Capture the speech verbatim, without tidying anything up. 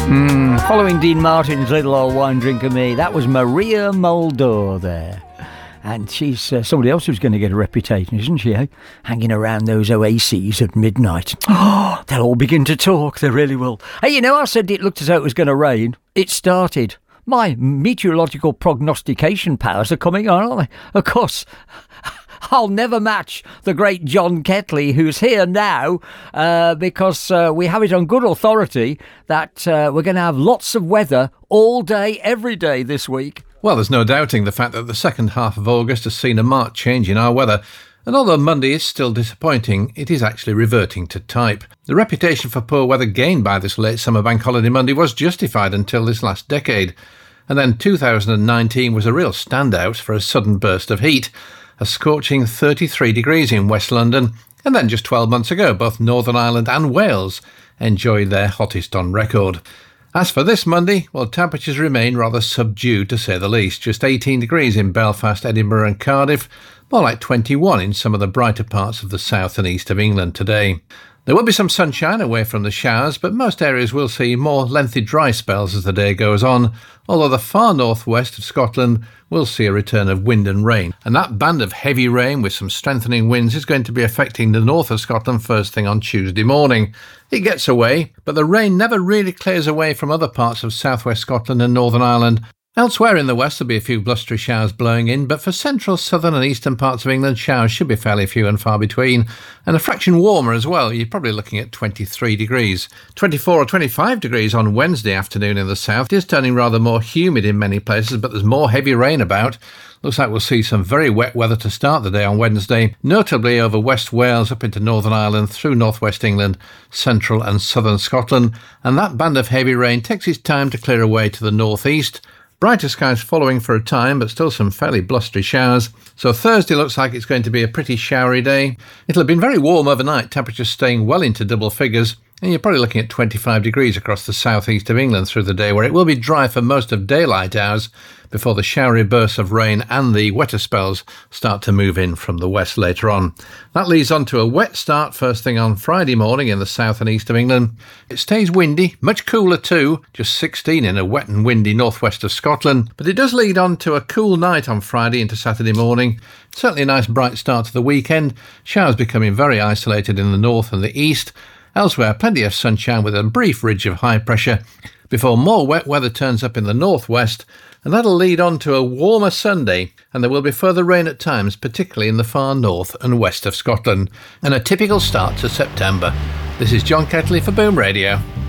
Mm, following Dean Martin's Little Old Wine Drinker Me, that was Maria Muldaur there. And she's uh, somebody else who's going to get a reputation, isn't she, eh? Hanging around those oases at midnight. Oh, they'll all begin to talk, they really will. Hey, you know, I said it looked as though it was going to rain. It started. My meteorological prognostication powers are coming on, aren't they? Of course, I'll never match the great John Ketley, who's here now, uh, because uh, we have it on good authority that uh, we're going to have lots of weather all day, every day this week. Well, there's no doubting the fact that the second half of August has seen a marked change in our weather. And although Monday is still disappointing, it is actually reverting to type. The reputation for poor weather gained by this late summer bank holiday Monday was justified until this last decade. And then two thousand nineteen was a real standout for a sudden burst of heat, a scorching thirty-three degrees in West London. And then just twelve months ago, both Northern Ireland and Wales enjoyed their hottest on record. As for this Monday, well, temperatures remain rather subdued to say the least. Just eighteen degrees in Belfast, Edinburgh and Cardiff, more like twenty-one in some of the brighter parts of the south and east of England today. There will be some sunshine away from the showers, but most areas will see more lengthy dry spells as the day goes on, although the far northwest of Scotland will see a return of wind and rain. And that band of heavy rain with some strengthening winds is going to be affecting the north of Scotland first thing on Tuesday morning. It gets away, but the rain never really clears away from other parts of southwest Scotland and Northern Ireland. Elsewhere in the west there'll be a few blustery showers blowing in, but for central, southern and eastern parts of England, showers should be fairly few and far between, and a fraction warmer as well. You're probably looking at twenty-three degrees. twenty-four or twenty-five degrees on Wednesday afternoon in the south. It is turning rather more humid in many places, but there's more heavy rain about. Looks like we'll see some very wet weather to start the day on Wednesday, notably over West Wales up into Northern Ireland, through northwest England, central and southern Scotland, and that band of heavy rain takes its time to clear away to the northeast. Brighter skies following for a time, but still some fairly blustery showers. So Thursday looks like it's going to be a pretty showery day. It'll have been very warm overnight, temperatures staying well into double figures, and you're probably looking at twenty-five degrees across the southeast of England through the day, where it will be dry for most of daylight hours before the showery bursts of rain and the wetter spells start to move in from the west later on. That leads on to a wet start first thing on Friday morning in the south and east of England. It stays windy, much cooler too, just sixteen in a wet and windy northwest of Scotland, but it does lead on to a cool night on Friday into Saturday morning. Certainly a nice bright start to the weekend, showers becoming very isolated in the north and the east. Elsewhere, plenty of sunshine with a brief ridge of high pressure before more wet weather turns up in the northwest, and that'll lead on to a warmer Sunday, and there will be further rain at times, particularly in the far north and west of Scotland, and a typical start to September. This is John Ketley for Boom Radio.